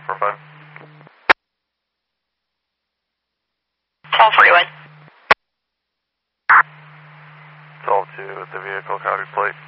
45. 1241. 12-2 with the vehicle, copy plate.